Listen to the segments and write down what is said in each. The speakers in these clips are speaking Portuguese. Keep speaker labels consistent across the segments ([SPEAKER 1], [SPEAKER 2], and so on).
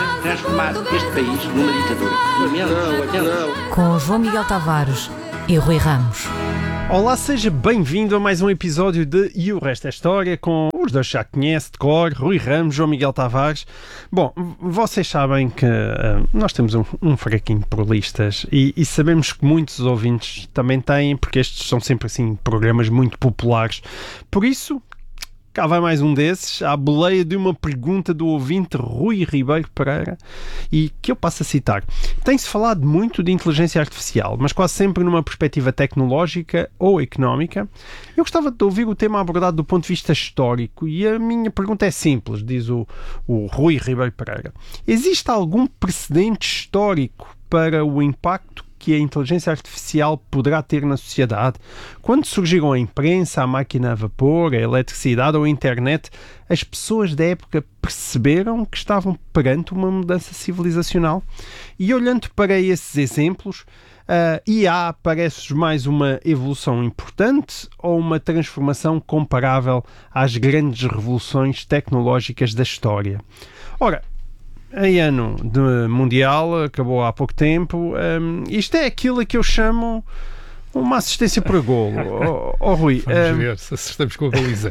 [SPEAKER 1] transformar este país numa ditadura.
[SPEAKER 2] Com João Miguel Tavares e Rui Ramos.
[SPEAKER 3] Olá, seja bem-vindo a mais um episódio de E o Resto é História, com os dois já conhece de cor, Rui Ramos, João Miguel Tavares. Bom, vocês sabem que nós temos um fraquinho por listas e sabemos que muitos ouvintes também têm, porque estes são sempre assim programas muito populares. Por isso, cá vai mais um desses, à boleia de uma pergunta do ouvinte Rui Ribeiro Pereira, e que eu passo a citar. Tem-se falado muito de inteligência artificial, mas quase sempre numa perspectiva tecnológica ou económica. Eu gostava de ouvir o tema abordado do ponto de vista histórico, e a minha pergunta é simples, diz o Rui Ribeiro Pereira. Existe algum precedente histórico para o impacto que a inteligência artificial poderá ter na sociedade? Quando surgiram a imprensa, a máquina a vapor, a eletricidade ou a internet, as pessoas da época perceberam que estavam perante uma mudança civilizacional? E olhando para esses exemplos, IA parece mais uma evolução importante ou uma transformação comparável às grandes revoluções tecnológicas da história? Ora, em ano de Mundial, acabou há pouco tempo, isto é aquilo que eu chamo uma assistência para golo. Rui,
[SPEAKER 4] vamos ver se acertamos com a baliza.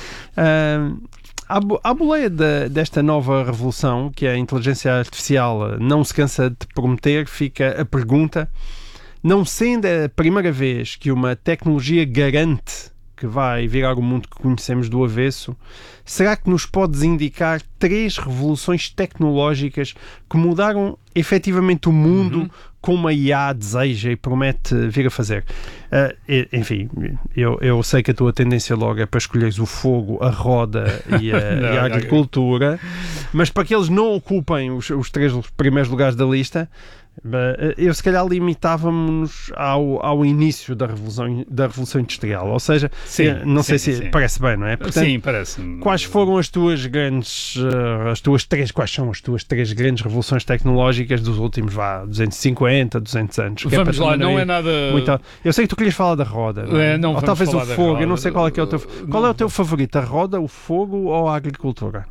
[SPEAKER 3] À boleia desta nova revolução, que a inteligência artificial não se cansa de prometer, fica a pergunta: não sendo a primeira vez que uma tecnologia garante que vai virar o mundo que conhecemos do avesso, será que nos podes indicar 3 revoluções tecnológicas que mudaram efetivamente o mundo como a IA deseja e promete vir a fazer? Enfim, eu sei que a tua tendência logo é para escolheres o fogo, a roda e a agricultura, mas para que eles não ocupem os 3 primeiros lugares da lista, eu se calhar limitávamos ao início da Revolução Industrial, ou seja, não sei se parece bem, não é? Portanto,
[SPEAKER 4] sim, parece.
[SPEAKER 3] Quais foram as tuas quais são as tuas 3 grandes revoluções tecnológicas dos últimos 250, 200 anos?
[SPEAKER 4] Vamos lá, não é nada...
[SPEAKER 3] Eu sei que tu querias falar da roda, não? Ou talvez o fogo, eu não sei qual é que é o teu... Qual é o teu favorito, a roda, o fogo ou a agricultura?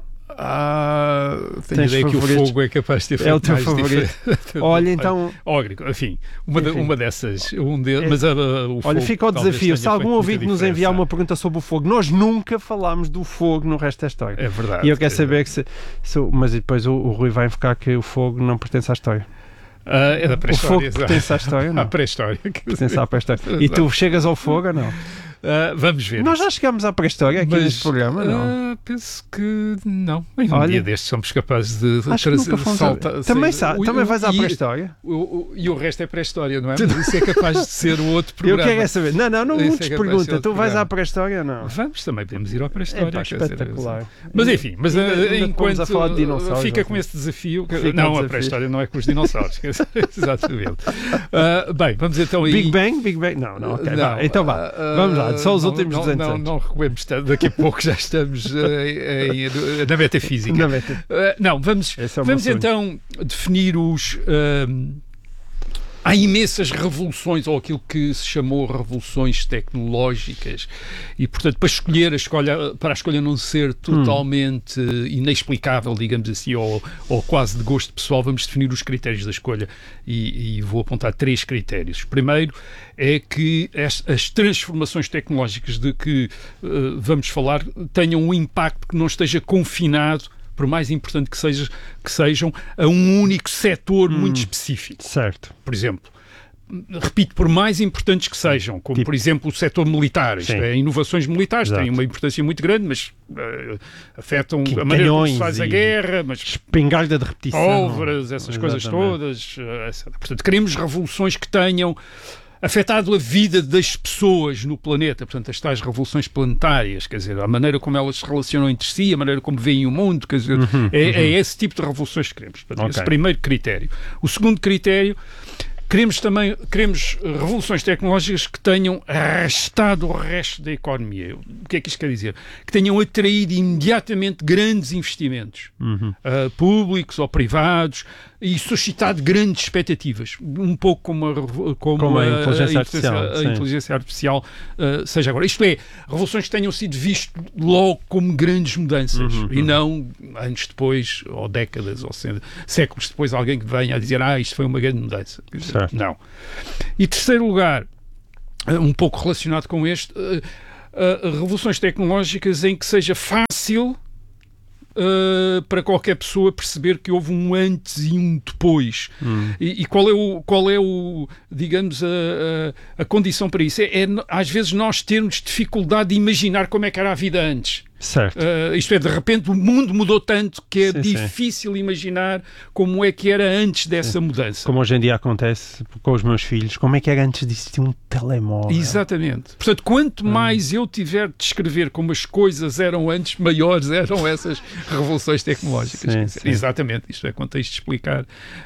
[SPEAKER 4] Tenho ideia que o fogo é capaz de ter feito
[SPEAKER 3] é o teu
[SPEAKER 4] mais
[SPEAKER 3] favorito. Olha, então...
[SPEAKER 4] Enfim, uma dessas... mas o
[SPEAKER 3] olha,
[SPEAKER 4] fogo,
[SPEAKER 3] fica o desafio. Se algum ouvinte nos enviar uma pergunta sobre o fogo, nós nunca falámos do fogo no resto da história.
[SPEAKER 4] É verdade.
[SPEAKER 3] E eu quero saber mas depois o Rui vai enfocar que o fogo não pertence à história.
[SPEAKER 4] É da pré-história.
[SPEAKER 3] O fogo pertence à história, não?
[SPEAKER 4] À pré-história.
[SPEAKER 3] Pertence à pré-história. E tu chegas ao fogo ou não?
[SPEAKER 4] Vamos ver.
[SPEAKER 3] Nós já chegámos à pré-história aqui neste programa, não?
[SPEAKER 4] Penso que não. Um dia destes somos capazes de
[SPEAKER 3] saltar. Também vais à pré-história?
[SPEAKER 4] E o resto é pré-história, não é? Mas isso é capaz de ser o outro programa.
[SPEAKER 3] Eu quero saber. Não muitas perguntas. Tu vais à pré-história ou não?
[SPEAKER 4] Vamos, também podemos ir à pré-história.
[SPEAKER 3] Espetacular.
[SPEAKER 4] Mas enfim, enquanto
[SPEAKER 3] a falar de dinossauros,
[SPEAKER 4] fica com esse desafio. Não, a pré-história não é com os dinossauros. Exatamente. Bem, vamos então aí.
[SPEAKER 3] Big Bang? Não, ok. Então vá. Vamos lá. Só os últimos 200 anos.
[SPEAKER 4] Não recuemos, daqui a pouco já estamos na metafísica. Vamos então definir os... Há imensas revoluções, ou aquilo que se chamou revoluções tecnológicas, e portanto para a escolha não ser totalmente inexplicável, digamos assim, ou quase de gosto pessoal, vamos definir os critérios da escolha, e vou apontar 3 critérios. Primeiro é que as transformações tecnológicas de que vamos falar tenham um impacto que não esteja confinado, por mais importante que sejam, a um único setor muito específico.
[SPEAKER 3] Certo.
[SPEAKER 4] Por exemplo, repito, por mais importantes que sejam, como por exemplo o setor militar, inovações militares têm uma importância muito grande, mas afetam a maneira como se faz a guerra, mas
[SPEAKER 3] espingarda de repetição,
[SPEAKER 4] pólvoras, essas coisas todas. Portanto, queremos revoluções que tenham afetado a vida das pessoas no planeta, portanto, as tais revoluções planetárias, quer dizer, a maneira como elas se relacionam entre si, a maneira como veem o mundo, quer dizer, é esse tipo de revoluções que queremos. Portanto, esse primeiro critério. O segundo critério, Queremos revoluções tecnológicas que tenham arrastado o resto da economia. O que é que isto quer dizer? Que tenham atraído imediatamente grandes investimentos, públicos ou privados, e suscitado grandes expectativas. Um pouco como a inteligência artificial seja agora. Isto é, revoluções que tenham sido vistas logo como grandes mudanças e não anos depois, ou décadas, ou séculos depois, alguém que venha a dizer isto foi uma grande mudança. Não. E terceiro lugar, um pouco relacionado com este, revoluções tecnológicas em que seja fácil para qualquer pessoa perceber que houve um antes e um depois. E qual é o digamos, a condição para isso? É às vezes nós termos dificuldade de imaginar como é que era a vida antes.
[SPEAKER 3] Certo.
[SPEAKER 4] Isto é, de repente o mundo mudou tanto que é difícil imaginar como é que era antes dessa mudança.
[SPEAKER 3] Como hoje em dia acontece com os meus filhos, como é que era antes de existir um telemóvel?
[SPEAKER 4] Exatamente. Portanto, quanto mais eu tiver de descrever como as coisas eram antes, maiores eram essas revoluções tecnológicas. Exatamente. Isto é contexto de explicar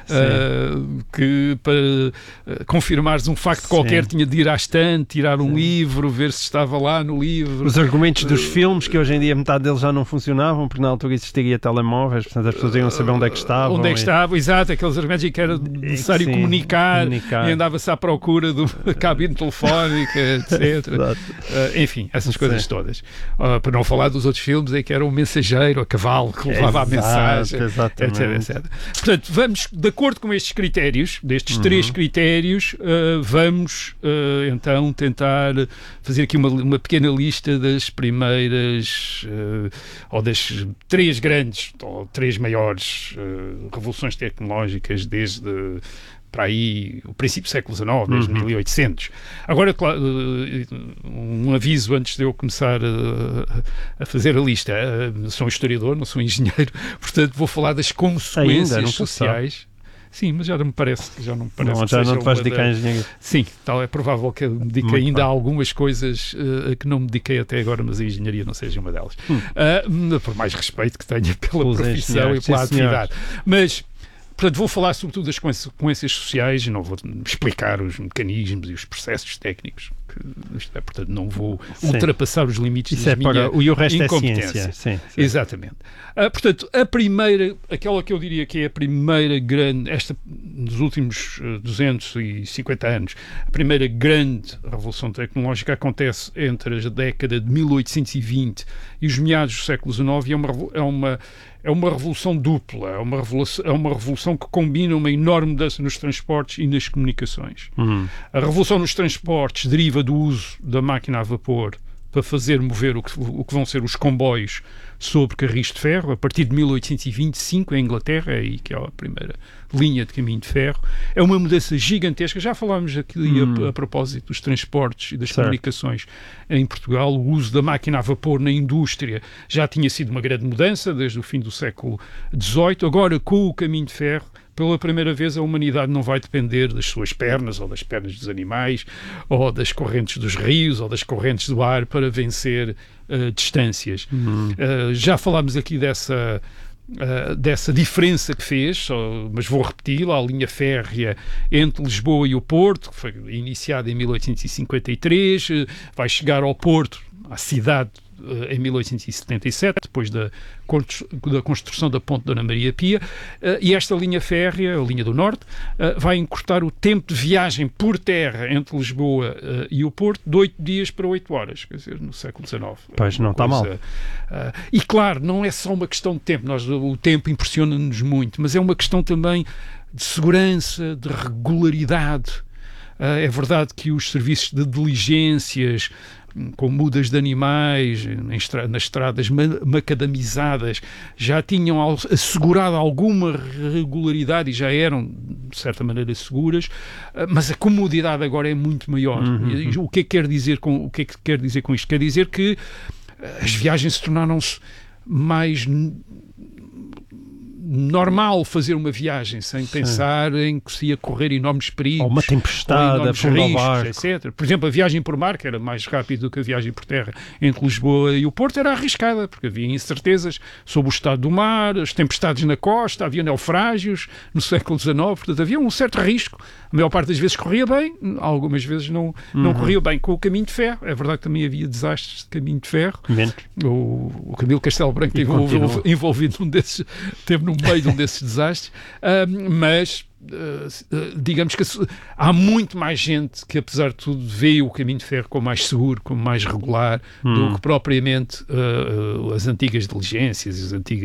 [SPEAKER 4] que para confirmares um facto qualquer tinha de ir à estante, tirar um livro, ver se estava lá no livro.
[SPEAKER 3] Os argumentos dos filmes que hoje em dia metade deles já não funcionavam, porque na altura existiria telemóveis, portanto as pessoas iam saber onde é que estavam.
[SPEAKER 4] Onde é que estavam, exato, aqueles argumentos em que era necessário comunicar e andava-se à procura de uma cabine telefónica, etc. Enfim, essas coisas todas. Para não falar dos outros filmes em que era um mensageiro a cavalo que levava a mensagem, etc. Portanto, vamos, de acordo com estes critérios, destes três critérios, vamos então tentar fazer aqui uma pequena lista das primeiras ou das três grandes ou três maiores revoluções tecnológicas desde para aí o princípio do século XIX, desde 1800. Agora, claro, um aviso antes de eu começar a fazer a lista. Sou historiador, não sou engenheiro, portanto vou falar das consequências sociais. Sim, mas já não me parece que
[SPEAKER 3] não te vais dedicar a engenharia.
[SPEAKER 4] Sim, tal é provável que eu me dedique ainda a algumas coisas que não me dediquei até agora, mas a engenharia não seja uma delas. Por mais respeito que tenha pela profissão e pela atividade. Mas, portanto, vou falar sobretudo das consequências sociais e não vou explicar os mecanismos e os processos técnicos. Portanto, não vou ultrapassar os limites da minha incompetência.
[SPEAKER 3] Sim.
[SPEAKER 4] Exatamente. Portanto, a primeira, aquela que eu diria que é a primeira grande, nos últimos 250 anos, a primeira grande revolução tecnológica acontece entre a década de 1820 e os meados do século XIX e é uma revolução dupla, é uma revolução que combina uma enorme mudança nos transportes e nas comunicações. A revolução nos transportes deriva do uso da máquina a vapor para fazer mover o que vão ser os comboios sobre carris de ferro, a partir de 1825 em Inglaterra, é aí que é a primeira linha de caminho de ferro. É uma mudança gigantesca. Já falámos aqui a propósito dos transportes e das comunicações em Portugal. O uso da máquina a vapor na indústria já tinha sido uma grande mudança desde o fim do século XVIII. Agora, com o caminho de ferro, pela primeira vez a humanidade não vai depender das suas pernas ou das pernas dos animais ou das correntes dos rios ou das correntes do ar para vencer distâncias. Já falámos aqui dessa diferença que fez, mas vou repeti-la. A linha férrea entre Lisboa e o Porto, que foi iniciada em 1853, vai chegar ao Porto, à cidade, em 1877, depois da construção da ponte Dona Maria Pia, e esta linha férrea, a linha do Norte, vai encurtar o tempo de viagem por terra entre Lisboa e o Porto de 8 dias para 8 horas, quer dizer, no século XIX.
[SPEAKER 3] Pois, não está mal.
[SPEAKER 4] E claro, não é só uma questão de tempo, o tempo impressiona-nos muito, mas é uma questão também de segurança, de regularidade. É verdade que os serviços de diligências, com mudas de animais, nas estradas macadamizadas, já tinham assegurado alguma regularidade e já eram, de certa maneira, seguras, mas a comodidade agora é muito maior. O que é que quer dizer com isto? Quer dizer que as viagens se tornaram-se mais normal fazer uma viagem sem pensar em que se ia correr enormes perigos.
[SPEAKER 3] Ou uma tempestade,
[SPEAKER 4] enormes riscos, etc. Por exemplo, a viagem por mar, que era mais rápida do que a viagem por terra entre Lisboa e o Porto, era arriscada, porque havia incertezas sobre o estado do mar, as tempestades na costa, havia naufrágios no século XIX, portanto havia um certo risco. A maior parte das vezes corria bem, algumas vezes não corria bem. Com o caminho de ferro, é verdade que também havia desastres de caminho de ferro. O Camilo Castelo Branco esteve envolvido esteve no meio de um desses desastres, mas digamos que há muito mais gente que, apesar de tudo, vê o caminho de ferro como mais seguro, como mais regular, do que propriamente as antigas diligências,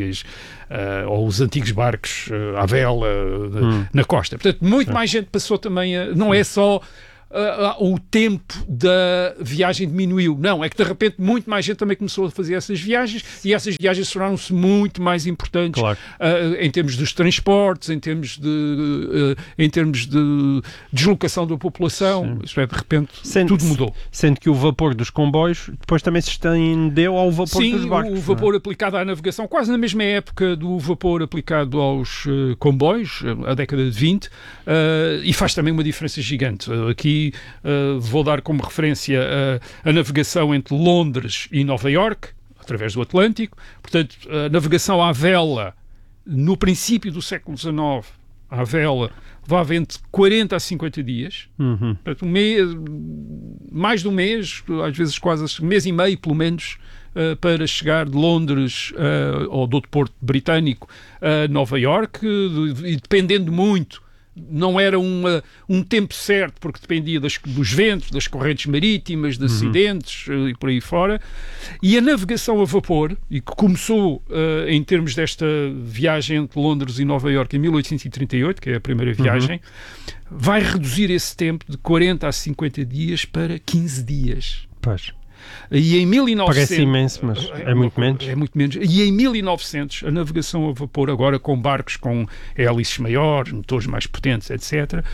[SPEAKER 4] ou os antigos barcos à vela na costa. Portanto, muito mais gente passou também não é só o tempo da viagem diminuiu. Não, é que de repente muito mais gente também começou a fazer essas viagens e essas viagens tornaram-se muito mais importantes, claro, em termos dos transportes, em termos de deslocação da população. Isto é, de repente, tudo mudou.
[SPEAKER 3] Sendo que o vapor dos comboios depois também se estendeu ao vapor dos barcos.
[SPEAKER 4] O vapor aplicado à navegação, quase na mesma época do vapor aplicado aos comboios, a década de 20, e faz também uma diferença gigante. Aqui vou dar como referência a navegação entre Londres e Nova Iorque, através do Atlântico. Portanto, a navegação à vela, no princípio do século XIX, à vela, levava entre 40 a 50 dias. Portanto, mais de um mês, às vezes quase um mês e meio, pelo menos, para chegar de Londres ou do outro porto britânico a Nova Iorque, e dependendo muito. Não era um tempo certo, porque dependia dos ventos, das correntes marítimas, de acidentes e por aí fora. E a navegação a vapor, e que começou em termos desta viagem entre Londres e Nova Iorque em 1838, que é a primeira viagem, vai reduzir esse tempo de 40 a 50 dias para 15 dias.
[SPEAKER 3] Pois.
[SPEAKER 4] E em 1900,
[SPEAKER 3] parece imenso, mas é muito menos.
[SPEAKER 4] É muito menos. E em 1900, a navegação a vapor, agora com barcos com hélices maiores, motores mais potentes, etc.,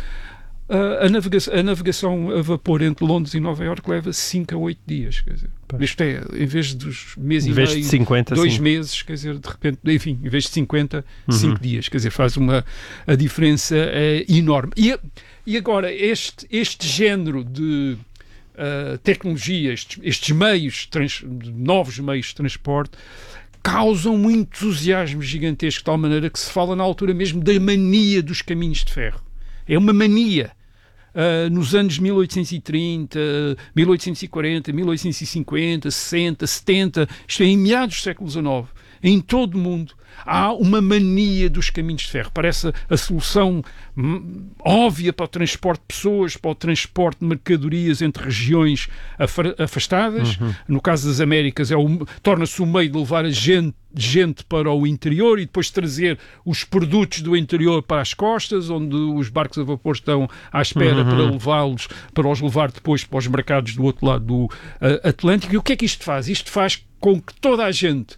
[SPEAKER 4] a navegação a vapor entre Londres e Nova Iorque leva 5 a 8 dias. Quer dizer, isto é, em vez dos mês e meio,
[SPEAKER 3] 50,
[SPEAKER 4] 2 meses, quer dizer, de repente, enfim, em vez de 50, 5 dias. Quer dizer, faz a diferença enorme. E agora, este género de tecnologia, estes novos meios de transporte, causam um entusiasmo gigantesco, de tal maneira que se fala na altura mesmo da mania dos caminhos de ferro. É uma mania. Nos anos 1830, 1840, 1850, 60, 70, isto é, em meados do século XIX, em todo o mundo, há uma mania dos caminhos de ferro. Parece a solução óbvia para o transporte de pessoas, para o transporte de mercadorias entre regiões afastadas. No caso das Américas, torna-se um meio de levar a gente para o interior e depois trazer os produtos do interior para as costas, onde os barcos a vapor estão à espera para os levar depois para os mercados do outro lado do Atlântico. E o que é que isto faz? Isto faz com que toda a gente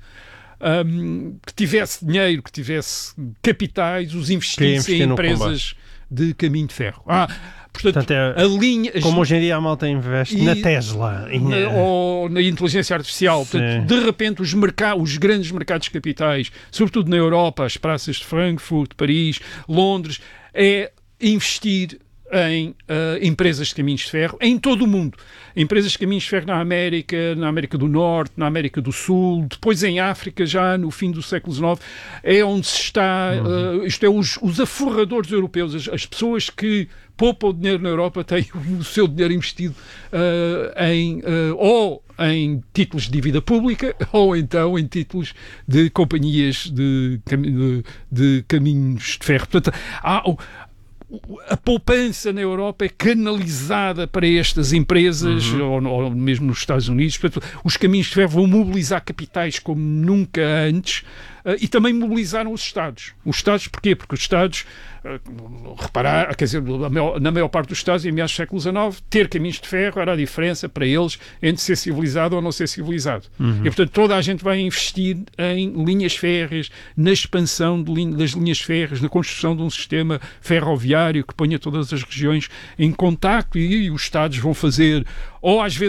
[SPEAKER 4] que tivesse dinheiro, que tivesse capitais, os investisse em empresas de caminho de ferro. Portanto, a linha,
[SPEAKER 3] como hoje em dia a malta investe na Tesla
[SPEAKER 4] ou na inteligência artificial. Portanto, de repente os grandes mercados capitais, sobretudo na Europa, as praças de Frankfurt, Paris, Londres, é investir em empresas de caminhos de ferro em todo o mundo. Empresas de caminhos de ferro na América do Norte, na América do Sul, depois em África, já no fim do século XIX, é onde se está, isto é, os aforradores europeus, as pessoas que poupam dinheiro na Europa têm o seu dinheiro investido ou em títulos de dívida pública ou então em títulos de companhias de caminhos de ferro. Portanto, a poupança na Europa é canalizada para estas empresas, ou mesmo nos Estados Unidos. Portanto, os caminhos de ferro vão mobilizar capitais como nunca antes, e também mobilizaram os Estados. Os Estados porquê? Porque os Estados, quer dizer, na maior parte dos Estados, em meados do século XIX, ter caminhos de ferro era a diferença para eles entre ser civilizado ou não ser civilizado. E, portanto, toda a gente vai investir em linhas férreas, na expansão das linhas férreas, na construção de um sistema ferroviário que ponha todas as regiões em contacto, e os Estados vão fazer, ou às vezes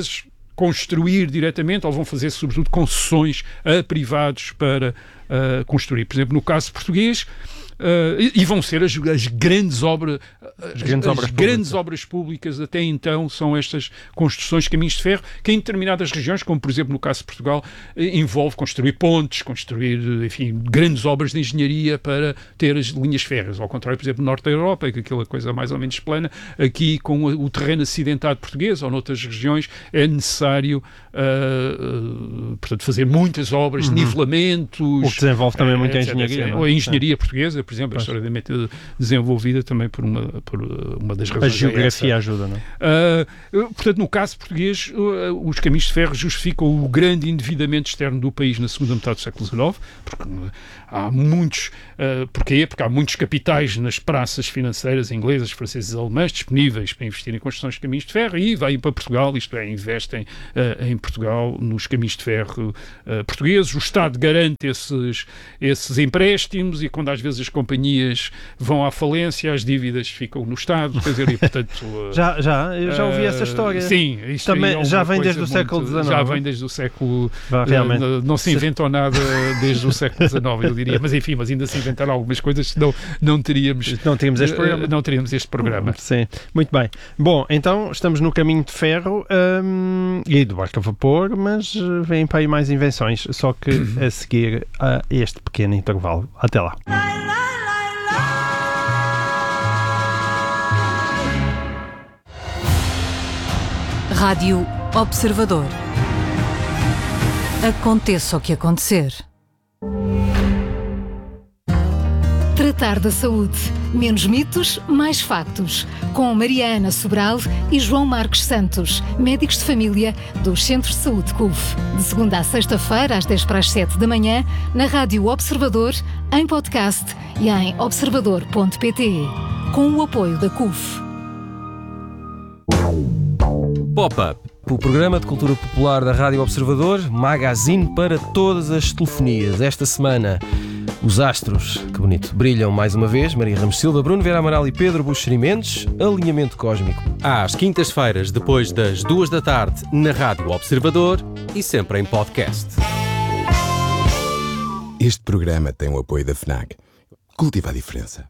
[SPEAKER 4] construir diretamente ou vão fazer, sobretudo, concessões a privados para construir. Por exemplo, no caso português, e vão ser as grandes obras, grandes obras públicas até então são estas construções de caminhos de ferro, que em determinadas regiões, como por exemplo no caso de Portugal, envolve construir pontes, construir, enfim, grandes obras de engenharia para ter as linhas férreas. Ao contrário, por exemplo, no norte da Europa, que é aquela coisa mais ou menos plana, aqui com o terreno acidentado português ou noutras regiões é necessário portanto, fazer muitas obras de nivelamentos.
[SPEAKER 3] O que desenvolve também muita engenharia.
[SPEAKER 4] Ou a engenharia portuguesa, por exemplo, a história desenvolvida também por uma das razões.
[SPEAKER 3] A geografia ajuda, não é?
[SPEAKER 4] Portanto, no caso português, os caminhos de ferro justificam o grande endividamento externo do país na segunda metade do século XIX, porque há muitos... Porquê? Porque há muitos capitais nas praças financeiras inglesas, francesas e alemãs disponíveis para investir em construções de caminhos de ferro e vêm para Portugal, isto é, investem em Portugal nos caminhos de ferro portugueses. O Estado garante esses empréstimos e quando às vezes as companhias vão à falência, as dívidas ficam no Estado, quer dizer, e portanto...
[SPEAKER 3] eu já ouvi essa história.
[SPEAKER 4] Sim, isto
[SPEAKER 3] também já vem desde o século XIX.
[SPEAKER 4] Já vem desde o século... não se inventou nada desde o século XIX, eu diria, mas enfim, ainda se inventaram algumas coisas, senão não teríamos este programa. Não teríamos este programa.
[SPEAKER 3] Sim, muito bem. Bom, então estamos no caminho de ferro e do barco a vapor, mas vêm para aí mais invenções, só que a seguir a este pequeno intervalo. Até lá.
[SPEAKER 2] Rádio Observador. Aconteça o que acontecer.
[SPEAKER 5] Tratar da saúde. Menos mitos, mais factos. Com Mariana Sobral e João Marcos Santos, médicos de família dos Centros de Saúde CUF. De segunda a sexta-feira, às 10:07 da manhã, na Rádio Observador, em podcast e em observador.pt. Com o apoio da CUF.
[SPEAKER 6] Pop-Up, o programa de cultura popular da Rádio Observador, magazine para todas as telefonias. Esta semana, os astros, que bonito, brilham mais uma vez. Maria Ramos Silva, Bruno Vera Amaral e Pedro Buxeri Mendes. Alinhamento cósmico.
[SPEAKER 7] Às quintas-feiras, depois das 14h, na Rádio Observador e sempre em podcast.
[SPEAKER 8] Este programa tem o apoio da FNAC. Cultiva a diferença.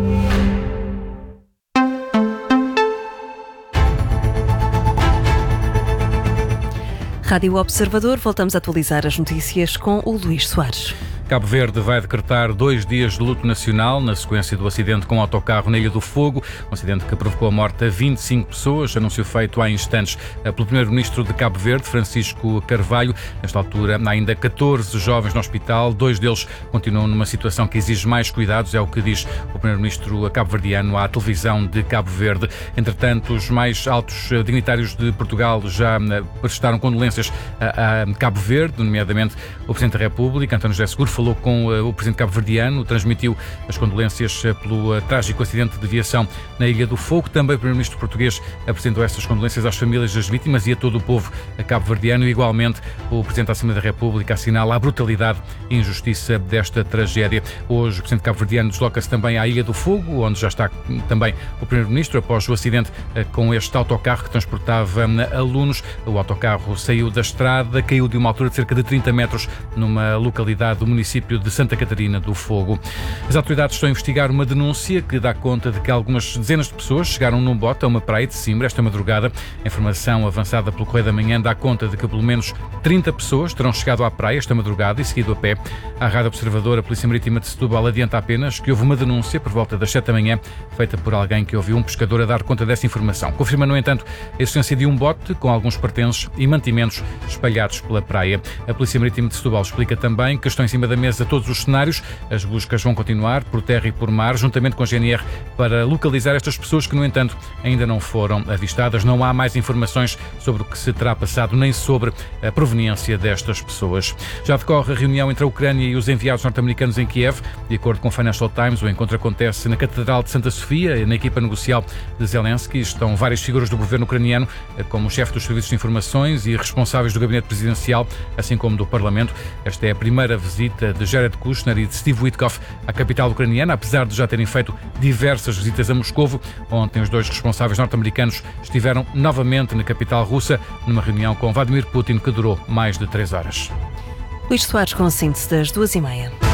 [SPEAKER 9] Rádio Observador, voltamos a atualizar as notícias com o Luís Soares.
[SPEAKER 10] Cabo Verde vai decretar 2 dias de luto nacional na sequência do acidente com um autocarro na Ilha do Fogo, um acidente que provocou a morte a 25 pessoas, anúncio feito há instantes pelo primeiro-ministro de Cabo Verde, Francisco Carvalho. Nesta altura, há ainda 14 jovens no hospital, 2 deles continuam numa situação que exige mais cuidados, é o que diz o primeiro-ministro cabo-verdiano à televisão de Cabo Verde. Entretanto, os mais altos dignitários de Portugal já prestaram condolências a Cabo Verde, nomeadamente o Presidente da República, António José Seguro, falou com o Presidente cabo-verdiano, transmitiu as condolências pelo trágico acidente de viação na Ilha do Fogo. Também o Primeiro-Ministro português apresentou essas condolências às famílias das vítimas e a todo o povo cabo-verdiano. Igualmente, o Presidente da Assembleia da República assinala a brutalidade e injustiça desta tragédia. Hoje, o Presidente cabo-verdiano desloca-se também à Ilha do Fogo, onde já está também o Primeiro-Ministro, após o acidente com este autocarro que transportava alunos. O autocarro saiu da estrada, caiu de uma altura de cerca de 30 metros numa localidade do município de Santa Catarina do Fogo. As autoridades estão a investigar uma denúncia que dá conta de que algumas dezenas de pessoas chegaram num bote a uma praia de Simbra esta madrugada. A informação avançada pelo Correio da Manhã dá conta de que pelo menos 30 pessoas terão chegado à praia esta madrugada e seguido a pé. À Rádio Observador, a Polícia Marítima de Setúbal adianta apenas que houve uma denúncia por volta das 7 da manhã, feita por alguém que ouviu um pescador a dar conta dessa informação. Confirma, no entanto, a existência de um bote com alguns pertences e mantimentos espalhados pela praia. A Polícia Marítima de Setúbal explica também que estão em cima da mesa todos os cenários. As buscas vão continuar por terra e por mar, juntamente com a GNR, para localizar estas pessoas que, no entanto, ainda não foram avistadas. Não há mais informações sobre o que se terá passado, nem sobre a proveniência destas pessoas. Já decorre a reunião entre a Ucrânia e os enviados norte-americanos em Kiev. De acordo com o Financial Times, o encontro acontece na Catedral de Santa Sofia. Na equipa negocial de Zelensky estão várias figuras do governo ucraniano, como o chefe dos serviços de informações e responsáveis do gabinete presidencial, assim como do Parlamento. Esta é a primeira visita visita de Jared Kushner e de Steve Witkoff à capital ucraniana, apesar de já terem feito diversas visitas a Moscovo. Ontem os dois responsáveis norte-americanos estiveram novamente na capital russa, numa reunião com Vladimir Putin que durou mais de 3 horas.
[SPEAKER 9] Luís Soares com a síntese das 2h30.